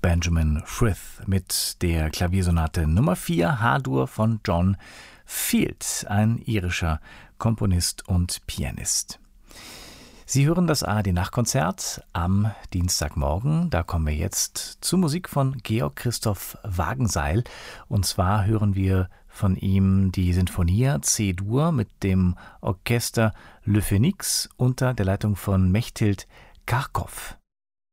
Benjamin Frith mit der Klaviersonate Nummer 4 H-Dur von John Field, ein irischer Komponist und Pianist. Sie hören das ARD-Nachtkonzert am Dienstagmorgen. Da kommen wir jetzt zur Musik von Georg Christoph Wagenseil. Und zwar hören wir von ihm die Sinfonia C-Dur mit dem Orchester Le Phénix unter der Leitung von Mechthild Karkow.